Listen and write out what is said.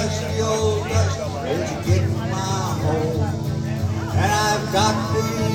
dusty old dust is getting my home. And I've got to leave